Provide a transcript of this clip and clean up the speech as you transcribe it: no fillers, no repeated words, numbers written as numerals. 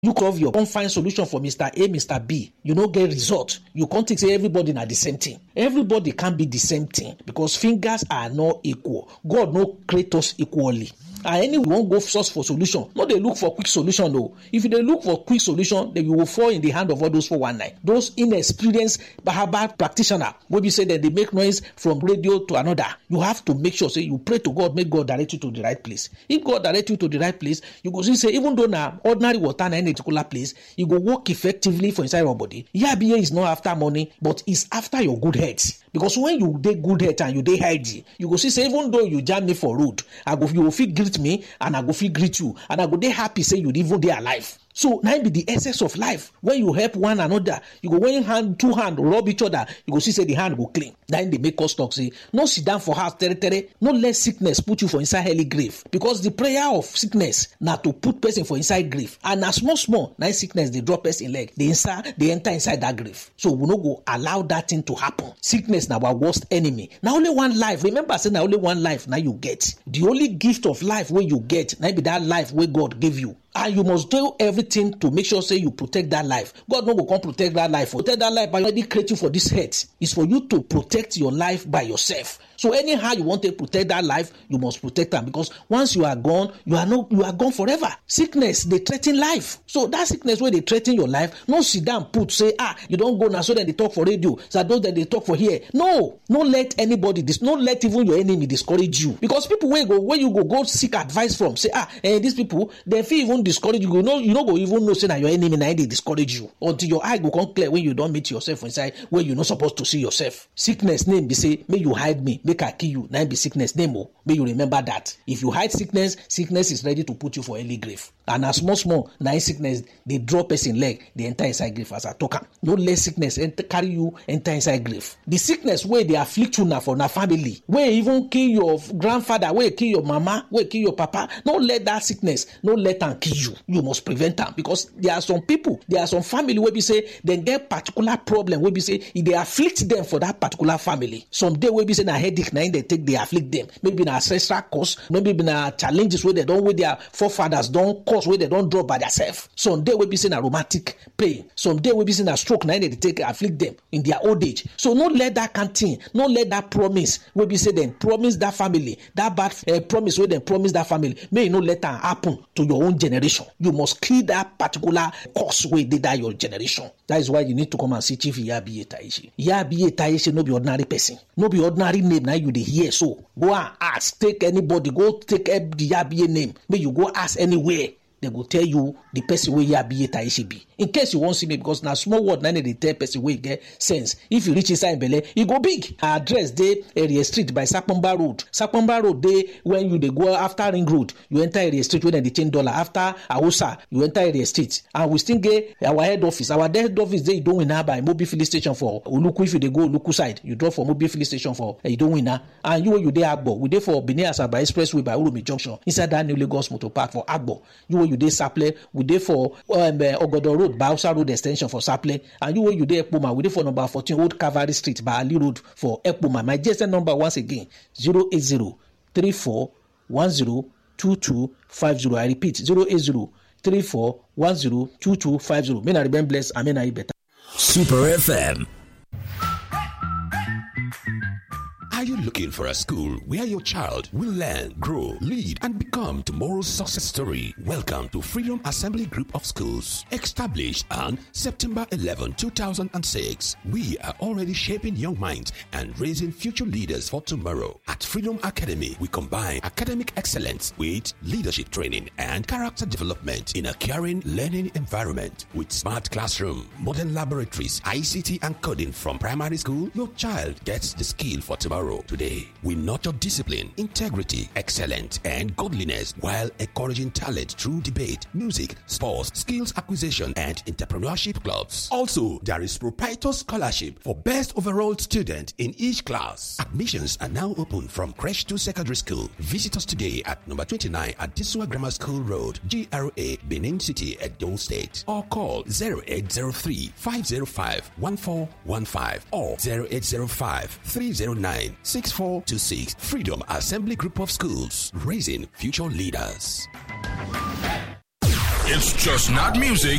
You of your own find solution for Mr. A, Mr. B. You no get result. You can't think say everybody na the same thing. Everybody can't be the same thing because fingers are not equal. God no create us equally. And anyone won't go source for solution. No, they look for quick solution. No, if they look for quick solution, then you will fall in the hand of all those 419. Those inexperienced Bahaba practitioner, when you say that they make noise from radio to another, you have to make sure say you pray to God, make God direct you to the right place. If God direct you to the right place, you go see say even though now ordinary water in any particular place, you go work effectively for inside your body. Yabiye is not after money, but it's after your good health. Because when you dey good health and you dey healthy, you go see say even though you jam me for road, you will feel greet me and I go feel greet you and I go dey happy say you even dey alive. So now be the essence of life. When you help one another, you go when two hand rub each other, you go see say the hand go clean. Then they make us talk say, no sit down for house tere. No let sickness put you for inside hell grave. Because the prayer of sickness na to put person for inside grave. And na small, na sickness they drop person leg. They enter inside that grave. So we no go allow that thing to happen. Sickness na our worst enemy. Now only one life. Remember say na only one life now you get. The only gift of life where you get, na be that life where God gave you. And you must do everything to make sure say you protect that life. God no go come protect that life. Protect that life by already create you for this earth. It's for you to protect your life by yourself. So anyhow you want to protect that life, you must protect them because once you are gone, you are gone forever. Sickness, they threaten life. So that sickness where they threaten your life, no sit down, say, you don't go now, so then they talk for radio, so those that they talk for here. No let anybody, no let even your enemy discourage you. Because people where you go seek advice from, say, these people, they feel even discourage you. You no go even know say that your enemy now they discourage you until your eye go come clear when you don't meet yourself inside where you're not supposed to see yourself. Sickness name be say, may you hide me. Make I kill you. Now be sickness name. May you remember that. If you hide sickness is ready to put you for early grave. And as small, now sickness, they drop person leg, they enter inside grave as I talk. No less sickness carry you enter inside grave. The sickness where they afflict you now for na family, where even kill your grandfather, where kill your mama, where kill your papa. No let that sickness, no let them kill you. You must prevent them because there are some people, there are some family where we say they get particular problem where we say if they afflict them for that particular family. Some day where we say na headache now they afflict them. Maybe na ancestral cause, maybe na challenges where they don't where their forefathers don't cause where they don't drop by themselves. Some day where we say na rheumatic pain. Some day where we say na stroke now they take afflict them in their old age. So no let that canteen, no let that promise where we say then promise that family, that bad promise where they promise that family. May you not let that happen to your own generation. You must kill that particular cause where they die your generation. That is why you need to come and see Chief Yabiye Taishe. Yabiye Taishe no be ordinary person. No be ordinary name now you dey hear. So go and ask. Take anybody. Go take the Yabiye name. May you go ask anywhere. They will tell you the person where Yabiye Taishe be. In case you won't see me, because now small word, now they tell person where you get sense. If you reach inside Bele, you go big. Our address they Area Street by Sapomba Road. Sapomba Road they when you they go after Ring Road, you enter Area Street when they change dollar. After Awusa, you enter Area Street, and we still get our head office. Our head office they don't win now by Mobile Filling Station for Uluku. If you they go Uluku side, you drop for Mobile Filling Station for you don't win now. And you there Agbo. We there for Benin Asaba Expressway by Urumi Junction inside that new Lagos Motor Park for Agbo. You there Saple. We there for Ogodo Road. Bausa Road extension for Saple, and you there Ekpoma, we there for number 14 Old Cavalry Street by Ali Road for Ekpoma. My GSM number once again 08034102250. I repeat 08034102250. May I remain blessed. Amen. I better. Super FM. Are you looking for a school where your child will learn, grow, lead, and become tomorrow's success story? Welcome to Freedom Assembly Group of Schools. Established on September 11, 2006, we are already shaping young minds and raising future leaders for tomorrow. At Freedom Academy, we combine academic excellence with leadership training and character development in a caring learning environment. With smart classroom, modern laboratories, ICT, and coding from primary school, your child gets the skill for tomorrow. Today, we nurture discipline, integrity, excellence, and godliness while encouraging talent through debate, music, sports, skills acquisition, and entrepreneurship clubs. Also, there is proprietor scholarship for best overall student in each class. Admissions are now open from creche to secondary school. Visit us today at number 29 at Disua Grammar School Road, GRA, Benin City, Edo State, or call 0803-505-1415 or 0805-309-6426. Freedom Assembly Group of Schools, raising future leaders. It's just not music,